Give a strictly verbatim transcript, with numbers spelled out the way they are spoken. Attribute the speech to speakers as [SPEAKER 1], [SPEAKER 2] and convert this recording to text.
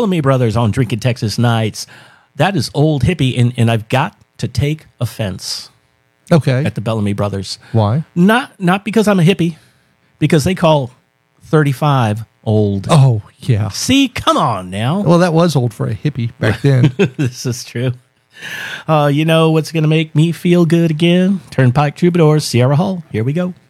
[SPEAKER 1] Bellamy Brothers on Drinking Texas Nights. That is old hippie, and, and I've got to take offense
[SPEAKER 2] Okay.
[SPEAKER 1] at the Bellamy Brothers.
[SPEAKER 2] Why?
[SPEAKER 1] Not not because I'm a hippie, because they call thirty-five old.
[SPEAKER 2] Oh, yeah.
[SPEAKER 1] See, come on now.
[SPEAKER 2] Well, that was old for a hippie back then.
[SPEAKER 1] This is true. Uh, you know what's going to make me feel good again? Turnpike Troubadours, Sierra Hull. Here we go.